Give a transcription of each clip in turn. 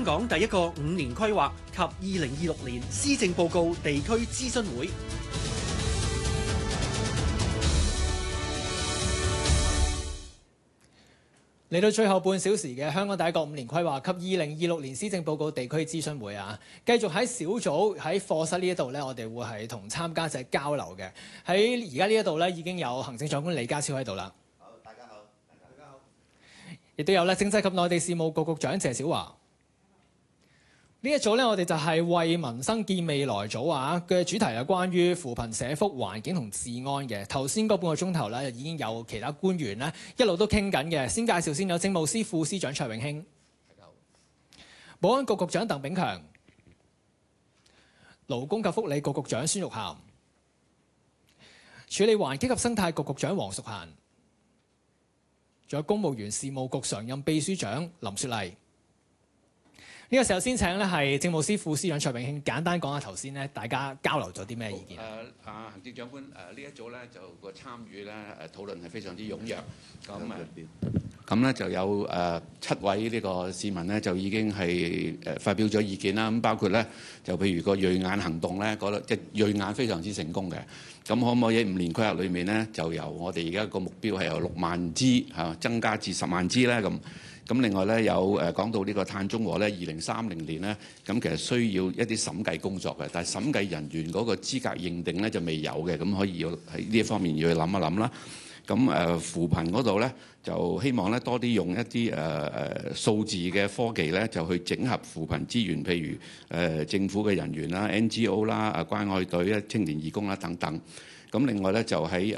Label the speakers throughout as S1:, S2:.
S1: 港第一個5年規劃及2026年施政報告地區諮詢會。
S2: 嚟到最後半小時嘅香港第一個5年規劃及2026年施政報告地區諮詢會啊，繼續喺小組喺課室呢一度咧，我哋會係同參加者交流嘅。喺而家呢一度咧，已經有行政長官李家超喺度啦。
S3: 好，大家好，大家好。
S2: 亦都有咧政制及內地事務局局長謝小華。呢一組咧，我哋就係為民生建未來組啊嘅主題係關於扶貧社福環境同治安嘅。頭先嗰半個鐘頭咧，已經有其他官員咧一路都傾緊嘅。先介紹先有政務司副司長卓永興，保安局局長鄧炳強，勞工及福利局局長孫玉菡，處理環境及生態局局長黃淑嫻，仲有公務員事務局常任秘書長林雪麗。呢個時候先請咧係政務司副司長卓永興簡單講下頭先咧大家交流咗啲咩意見。
S3: 行政長官呢一組咧就個參與咧討論係非常之踴躍。咁咧就有7位呢個市民咧就已經係發表咗意見啦。咁包括咧就譬如個銳眼行動咧，覺得即係銳眼非常之成功嘅。咁可唔可以喺5年規劃裏面咧就由我哋而家個目標係由6萬支增加至10萬支咧咁。咁另外咧有講到呢個碳中和咧，2030年咧，咁其實需要一啲審計工作嘅，但係審計人員嗰個資格認定咧就未有嘅，咁可以要喺呢一方面要去諗一諗啦。咁扶貧嗰度咧就希望咧多啲用一啲數字嘅科技咧，就去整合扶貧資源，譬如政府嘅人員啦、NGO 啦、關愛隊啊、青年義工啦等等。咁另外咧就喺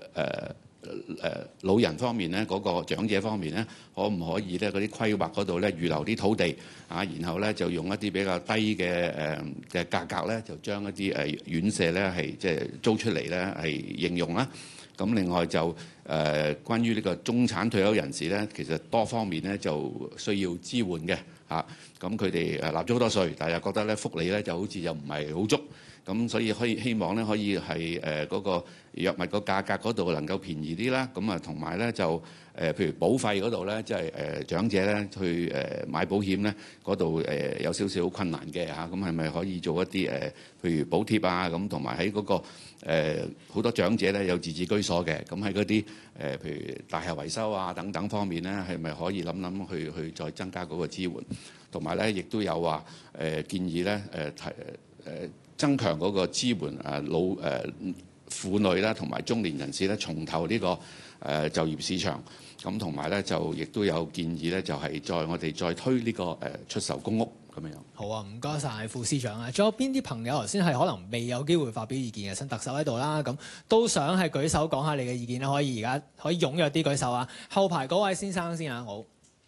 S3: 老人方面咧，嗰個長者方面咧，可唔可以咧嗰啲規劃嗰度咧預留啲土地啊，然後咧就用一啲比較低嘅價格咧，就將一啲院舍咧係即係租出嚟咧係應用啦。咁另外就關於呢個中產退休人士咧，其實多方面咧就需要支援嘅嚇。咁佢哋納咗好多稅，但係又覺得咧福利咧就好似又唔係好足。咁所以可以希望咧可以係嗰個藥物個價格嗰度能夠便宜啲啦。咁啊同埋咧就譬如保費嗰度咧，即係長者咧去買保險咧嗰度有少少困難嘅嚇。咁係咪可以做一啲譬如補貼啊咁，同埋喺嗰個好多長者咧有自治居所嘅，咁喺嗰啲譬如大廈維修啊等等方面咧，係咪可以諗去再增加嗰個支援？同埋咧亦都有話建議咧增強嗰個支援婦女啦，同埋中年人士咧重投呢個就業市場。咁同埋咧就亦都有建議咧，就係我哋再推呢個出售公屋咁樣。
S2: 好啊，唔該晒副司長啊！仲有邊啲朋友頭先係可能未有機會發表意見嘅？新特首喺度啦，咁都想係舉手講下你嘅意見啦。可以而家可以踴躍啲舉手啊！後排嗰位先生先啊，好。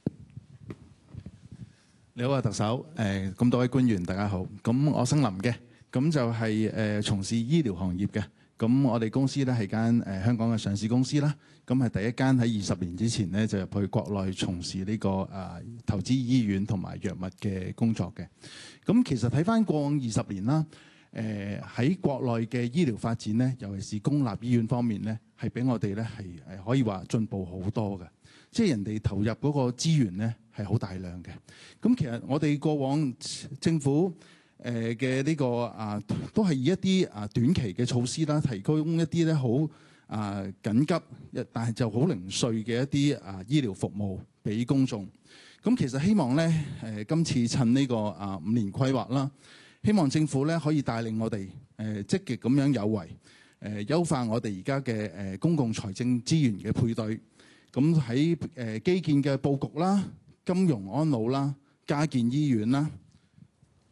S4: 你好啊，特首。咁多位官員大家好。咁我姓林嘅。咁就係從事醫療行業嘅，咁我哋公司咧係間香港嘅上市公司啦，咁係第一間喺20年之前咧就入去國內從事呢個投資醫院同埋藥物嘅工作嘅。咁其實睇返過往20年啦，喺國內嘅醫療發展咧，尤其是公立醫院方面咧，係俾我哋咧係可以話進步好多嘅，即係人哋投入嗰個資源咧係好大量嘅。咁其實我哋過往政府嘅呢個都係以一啲短期嘅措施啦，提供一啲咧好緊急，但係就好零碎嘅一啲醫療服務俾公眾。咁其實希望咧今次趁呢個5年規劃啦，希望政府咧可以帶領我哋積極咁樣有為，優化我哋而家嘅公共財政資源嘅配對。咁喺基建嘅佈局啦、金融安老啦、加建醫院啦、